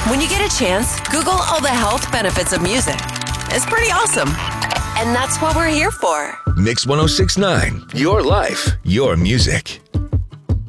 When you get a chance, Google all the health benefits of music. It's pretty awesome. And that's what we're here for. Mix 1069, your life, your music.